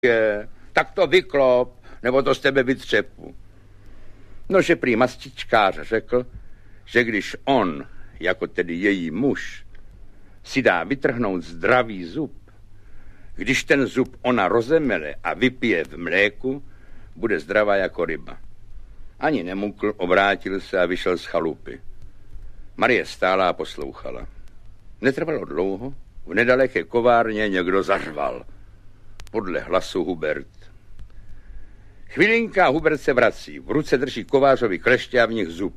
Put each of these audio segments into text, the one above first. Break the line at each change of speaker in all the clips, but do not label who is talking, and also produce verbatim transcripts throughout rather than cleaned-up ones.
je, tak to vyklop, nebo to z tebe vytřepu. No, že prý mastičkář řekl, že když on, jako tedy její muž, si dá vytrhnout zdravý zub, když ten zub ona rozemele a vypije v mléku, bude zdravá jako ryba. Ani nemukl, obrátil se a vyšel z chalupy. Marie stála a poslouchala. Netrvalo dlouho, v nedaleké kovárně někdo zařval. Podle hlasu Hubert. Chvilinka, Hubert se vrací. V ruce drží kovářovi kleště a v nich zub.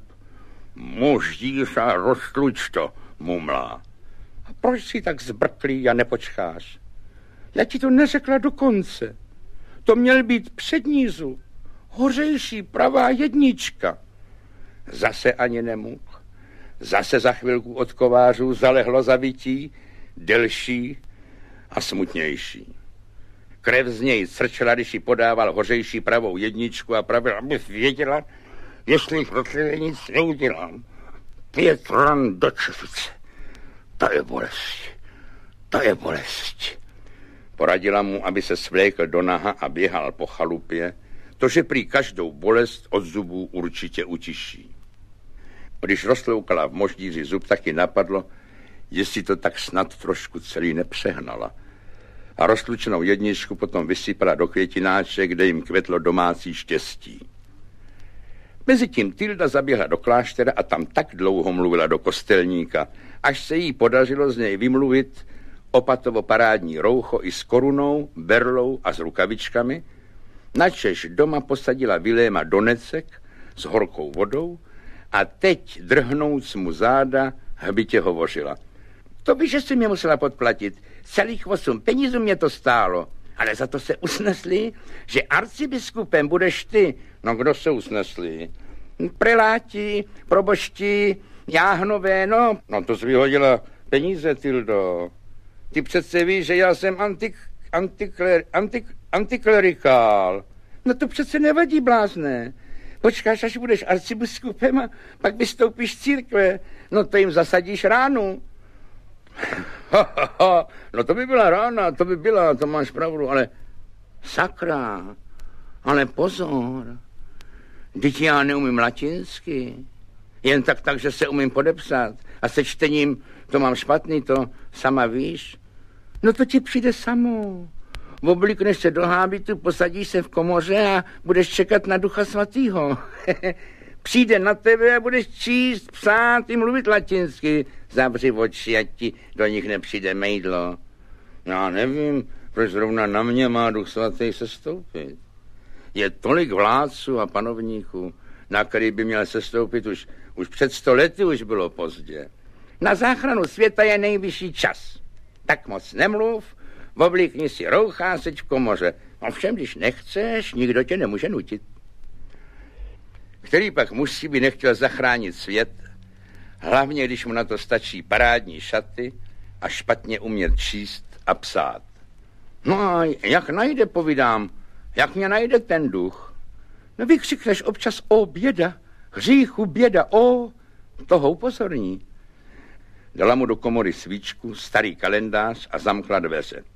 Moždíša, roztluč to, mumlá. A proč si tak zbrklý a nepočkáš? Já ti to neřekla do konce. To měl být přední zub. Hořejší pravá jednička. Zase ani nemohl. Zase za chvilku od kovářů zalehlo zavití, delší a smutnější. Krev z něj crčela, když jí podával hořejší pravou jedničku a pravil, abys věděla, jestli pro tebe nic neudělám. Pět ran do čepice. To je bolest. To je bolest. Poradila mu, aby se svlékl do naha a běhal po chalupě, to, že prý každou bolest od zubů určitě utiší. Když roztloukala v moždíři zub, taky napadlo, jestli to tak snad trošku celý nepřehnala. A roztlučenou jedničku potom vysypala do květináče, kde jim kvetlo domácí štěstí. Mezitím Tilda zaběhla do kláštera a tam tak dlouho mluvila do kostelníka, až se jí podařilo z něj vymluvit opatovo parádní roucho i s korunou, berlou a s rukavičkami, načež doma posadila Viléma do necek s horkou vodou a teď, drhnouc mu záda, hbitě hovořila. To by, že si mě musela podplatit. Celých osm penízů mě to stálo. Ale za to se usnesli, že arcibiskupem budeš ty. No, kdo se usnesli? Preláti, probošti, jáhnové, no. No, to jsi vyhodila peníze, Tildo. Ty přece víš, že já jsem antik, antikler, antik, antiklerikál. No to přece nevadí, blázne. Počkáš, až budeš arcibiskupem a pak vystoupíš z církve. No to jim zasadíš ránu. Ha, ha, ha. No to by byla rána, to by byla, to máš pravdu, ale sakra, ale pozor, vždyť já neumím latinsky, jen tak tak, že se umím podepsat a se čtením to mám špatný, to sama víš. No to ti přijde samo. Oblikneš se do hábitu, posadíš se v komoře a budeš čekat na Ducha Svatýho. Přijde na tebe a budeš číst, psát i mluvit latinsky. Zavři oči, ať ti do nich nepřijde mejdlo. Já nevím, proč zrovna na mě má Duch Svatý sestoupit. Je tolik vládců a panovníků, na který by měl sestoupit už, už před sto lety už bylo pozdě. Na záchranu světa je nejvyšší čas. Tak moc nemluv, oblíkni si roucha a seď v komoře. Ovšem, když nechceš, nikdo tě nemůže nutit. Který pak muž by nechtěl zachránit svět, hlavně když mu na to stačí parádní šaty a špatně umět číst a psát. No a jak najde, povídám, jak mě najde ten duch? No vykřikneš občas o běda, hříchu běda, o, toho upozorní. Dala mu do komory svíčku, starý kalendář a zamkla dveře.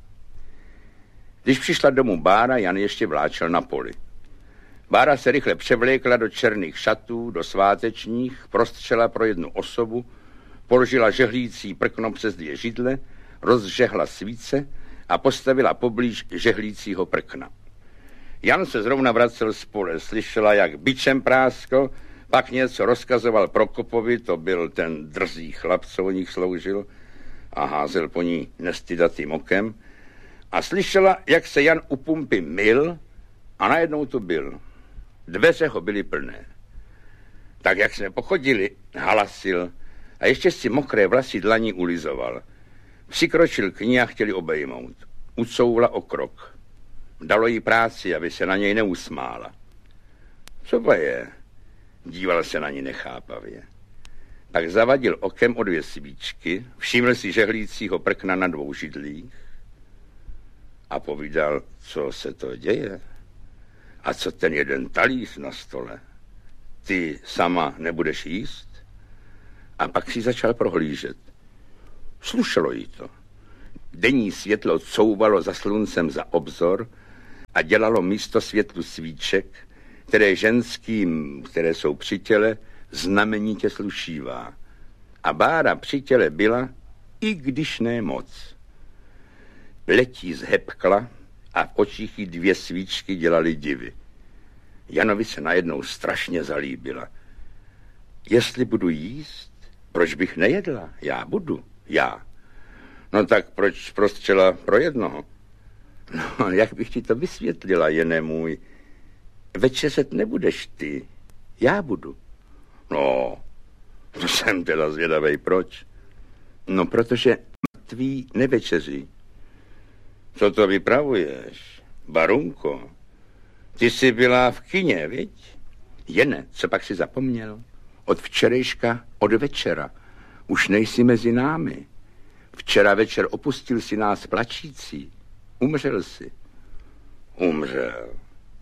Když přišla domů Bára, Jan ještě vláčel na poli. Bára se rychle převlékla do černých šatů, do svátečních, prostřela pro jednu osobu, položila žehlící prkno přes dvě židle, rozžehla svíce a postavila poblíž žehlícího prkna. Jan se zrovna vracel z pole, slyšela, jak bičem práskl, pak něco rozkazoval Prokopovi, to byl ten drzý chlap, co o nich sloužil, a házel po ní nestydatým okem, a slyšela, jak se Jan u pumpy myl a najednou to byl. Dveře ho byly plné. Tak jak jsme pochodili, halasil a ještě si mokré vlasy dlaní ulizoval. Přikročil k ní a chtěli obejmout. Ucouvla o krok. Dalo jí práci, aby se na něj neusmála. Co to je? Díval se na ní nechápavě. Tak zavadil okem o dvě svíčky, všiml si žehlícího prkna na dvou židlích a povídal, co se to děje. A co ten jeden talíř na stole? Ty sama nebudeš jíst? A pak si začal prohlížet. Slušelo jí to. Denní světlo couvalo za sluncem za obzor a dělalo místo světlu svíček, které ženským, které jsou při těle, znamenitě slušívá. A Bára při těle byla, i když ne moc. Pletí zhepkla a v očích jí dvě svíčky dělaly divy. Janovi se najednou strašně zalíbila. Jestli budu jíst, proč bych nejedla? Já budu, já. No tak proč prostřela pro jednoho? No, jak bych ti to vysvětlila, jene můj? Večeřet nebudeš ty, já budu. No, to jsem teda zvědavej, proč? No, protože mrtví nevečeří. Co to vypravuješ, Barunko? Ty jsi byla v kině, viď? Jene, co pak si zapomněl? Od včerejška, od večera. Už nejsi mezi námi. Včera večer opustil si nás plačící. Umřel si. Umřel.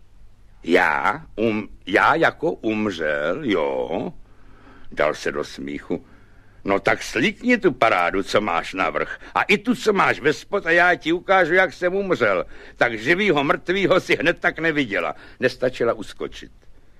Já? Um, já jako umřel, jo? Dal se do smíchu. No tak slíkni tu parádu, co máš navrch. A i tu, co máš ve spod, a já ti ukážu, jak jsem umřel. Tak živýho, mrtvýho si hned tak neviděla. Nestačila uskočit.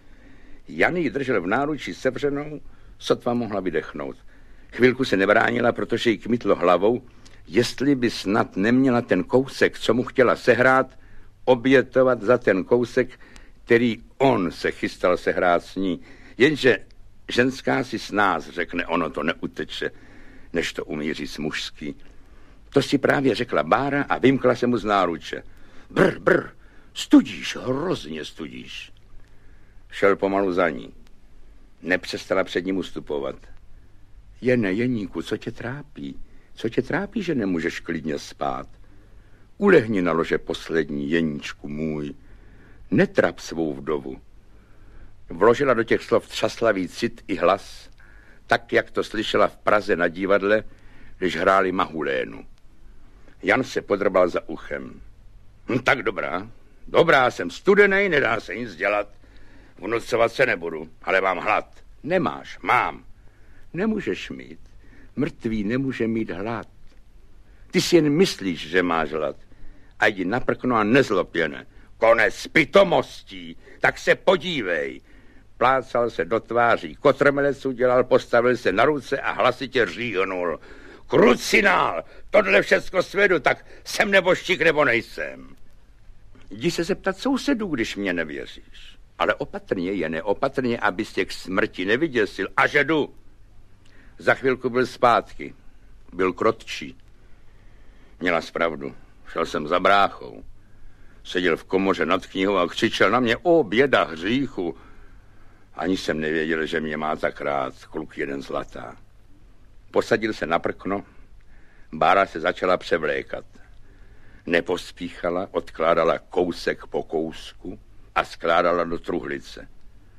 Jan ji držel v náručí sevřenou, sotva mohla vydechnout. Chvilku se nebránila, protože jí kmitlo hlavou, jestli by snad neměla ten kousek, co mu chtěla sehrát, obětovat za ten kousek, který on se chystal sehrát s ní. Jenže ženská si s nás řekne, ono to neuteče, než to umíří s mužský. To si právě řekla Bára a vymkla se mu z náruče. Brr, brr, studíš, hrozně studíš. Šel pomalu za ní. Nepřestala před ním ustupovat. Jene, Jeníku, co tě trápí? Co tě trápí, že nemůžeš klidně spát? Ulehni na lože poslední, Jeníčku můj. Netrap svou vdovu. Vložila do těch slov třaslavý cit i hlas, tak, jak to slyšela v Praze na divadle, když hráli Mahulénu. Jan se podrbal za uchem. Hm, tak dobrá, dobrá, jsem studenej, nedá se nic dělat. Vnucovat se nebudu, ale mám hlad. Nemáš, mám. Nemůžeš mít. Mrtvý nemůže mít hlad. Ty si jen myslíš, že máš hlad. A jdi na prkno a nezlob jene. Konec pitomostí, tak se podívej. Plácal se do tváří, kotrmelec udělal, postavil se na ruce a hlasitě říhnul. Krucinál, tohle všecko svedu, tak jsem nebo štík, nebo nejsem. Jdi se zeptat sousedů, když mě nevěříš. Ale opatrně, Jene, opatrně, abys tě k smrti nevyděsil. A že jdu. Za chvilku byl zpátky. Byl krotčí. Měla spravdu. Šel jsem za bráchou. Seděl v komoře nad knihou a křičel na mě, o, běda hříchu. Ani jsem nevěděl, že mě má tak rád, kluk jeden zlatá. Posadil se na prkno, Bára se začala převlékat. Nepospíchala, odkládala kousek po kousku a skládala do truhlice.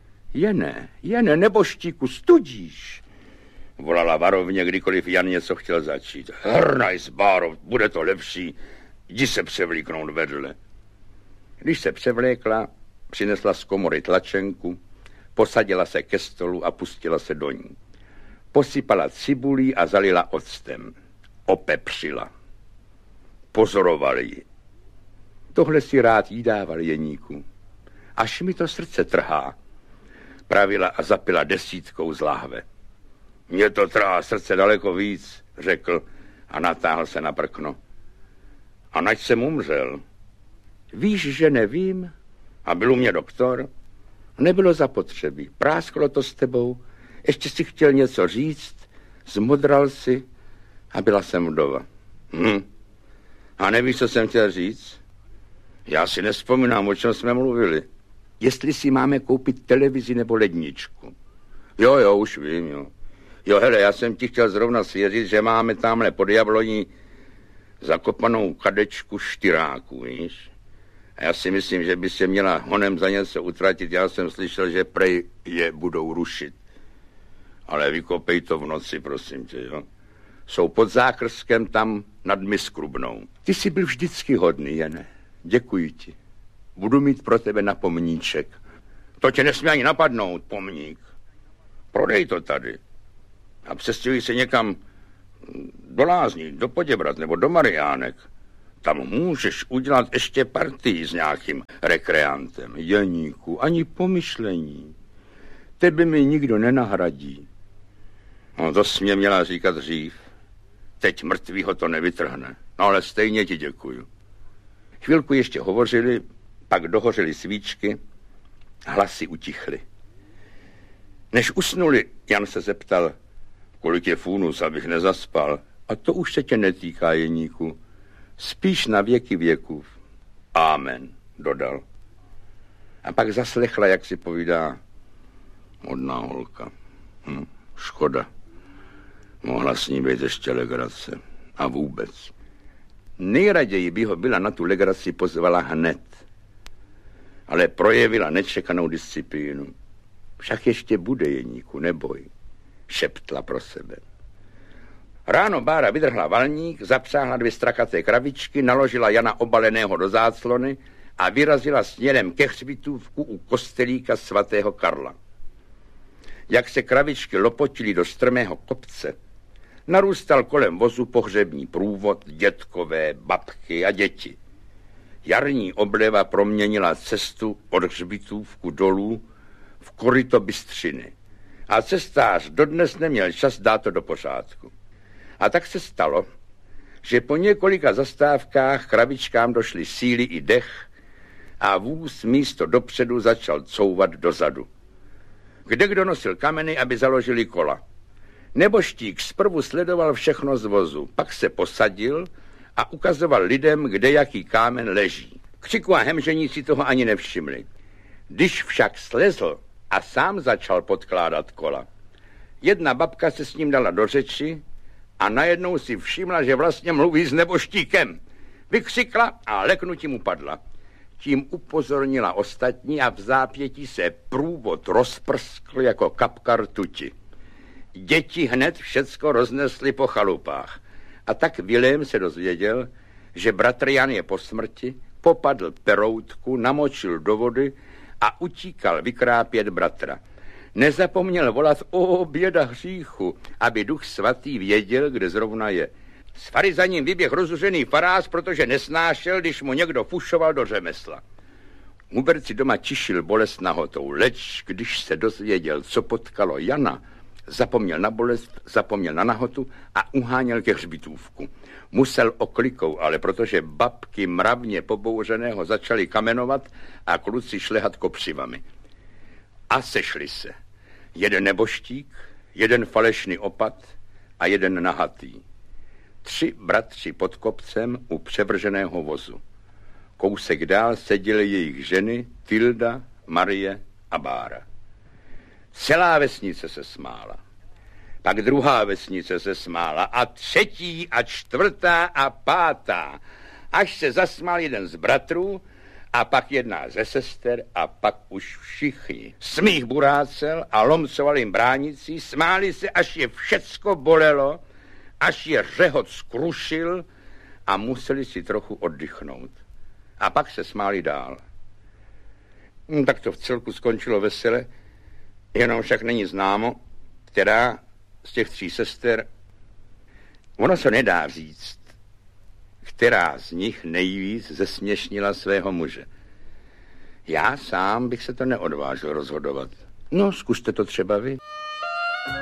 Jene, Jene, neboštíku, studíš, volala varovně, kdykoliv Jan něco chtěl začít. Hrnaj s Báro, bude to lepší, jdi se převlíknout vedle. Když se převlékla, přinesla z komory tlačenku, posadila se ke stolu a pustila se do ní. Posypala cibulí a zalila octem. Opepřila. Pozorovali ji. Tohle si rád jí dával, Jeníku. Až mi to srdce trhá. Pravila a zapila desítkou z láhve. Mně to trhá srdce daleko víc, řekl a natáhl se na prkno. A nač jsem umřel? Víš, že nevím? A byl u mě doktor? Nebylo zapotřebí. Prásklo to s tebou. Ještě si chtěl něco říct, zmodral si a byla jsem vdova. Hm. A nevíš, co jsem chtěl říct? Já si nevzpomínám, o čem jsme mluvili. Jestli si máme koupit televizi nebo ledničku. Jo, jo, už vím, jo. Jo, hele, já jsem ti chtěl zrovna svěřit, že máme tamhle pod jabloní zakopanou kadečku štyráků, víš? A já si myslím, že by se měla honem za něco utratit. Já jsem slyšel, že prej je budou rušit. Ale vykopej to v noci, prosím tě, jo. Jsou pod zákrskem tam nad Miskrubnou. Ty jsi byl vždycky hodný, Jene. Děkuji ti. Budu mít pro tebe na pomníček. To tě nesmí ani napadnout, pomník. Prodej to tady. A přestěhuj se někam do Lázní, do Poděbrat nebo do Mariánek. tam můžeš udělat ještě partii s nějakým rekreantem. Janíku, ani pomyšlení. Tebe mi nikdo nenahradí. No to jsi mě měla říkat dřív. Teď mrtvýho to nevytrhne. No ale stejně ti děkuju. Chvilku ještě hovořili, pak dohořely svíčky, hlasy utichly. Než usnuli, Jan se zeptal, kolik je fůnus, abych nezaspal. A to už se tě netýká, Jeníku. Spíš na věky věků. Amen, dodal. A pak zaslechla, jak si povídá, modná holka. Hm, škoda. Mohla s ní být ještě legrace. A vůbec. Nejraději by ho byla na tu legraci pozvala hned. Ale projevila nečekanou disciplínu. Však ještě bude, Jeníku, neboj, šeptla pro sebe. Ráno Bára vydrhla valník, zapřáhla dvě strakaté kravičky, naložila Jana obaleného do záclony a vyrazila směrem ke hřbitovku u kostelíka svatého Karla. Jak se kravičky lopotily do strmého kopce, narůstal kolem vozu pohřební průvod, dětkové, babky a děti. Jarní obleva proměnila cestu od hřbitovku dolů v koryto bystřiny. A cestář dodnes neměl čas dát to do pořádku. A tak se stalo, že po několika zastávkách kravičkám došly síly i dech a vůz místo dopředu začal couvat dozadu. Kde kdo nosil kameny, aby založili kola. Neboštík zprvu sledoval všechno z vozu, pak se posadil a ukazoval lidem, kde jaký kámen leží. Křiku a hemžení si toho ani nevšimli. Když však slezl a sám začal podkládat kola, jedna babka se s ním dala do řeči a najednou si všimla, že vlastně mluví s neboštíkem. Vykřikla a leknutím upadla. Tím upozornila ostatní a v zápětí se průvod rozprskl jako kapka rtuti. Děti hned všecko roznesly po chalupách. A tak Vilém se dozvěděl, že bratr Jan je po smrti, popadl peroutku, namočil do vody a utíkal vykrápět bratra. Nezapomněl volat o běda hříchu, aby Duch Svatý věděl, kde zrovna je. S fary za ním vyběh rozuřený farář, protože nesnášel, když mu někdo fušoval do řemesla. Huberci doma tišil bolest nahotou, leč když se dozvěděl, co potkalo Jana, zapomněl na bolest, zapomněl na nahotu a uháněl ke hřbitůvku. Musel oklikou, ale protože babky mravně pobouřeného začaly kamenovat a kluci šlehat kopřivami. A sešli se. Jeden neboštík, jeden falešný opat a jeden nahatý. Tři bratři pod kopcem u převrženého vozu. Kousek dál seděly jejich ženy Tilda, Marie a Bára. Celá vesnice se smála. Pak druhá vesnice se smála a třetí a čtvrtá a pátá. Až se zasmál jeden z bratrů a pak jedna ze sester a pak už všichni. Smích burácel a lomcoval jim bránicí, smáli se, až je všecko bolelo, až je řehot skrušil a museli si trochu oddychnout. A pak se smáli dál. Hm, tak to v celku skončilo vesele, jenom však není známo, která z těch tří sester, ono se nedá říct, která z nich nejvíc zesměšnila svého muže. Já sám bych se to neodvážil rozhodovat. No, zkuste to třeba vy.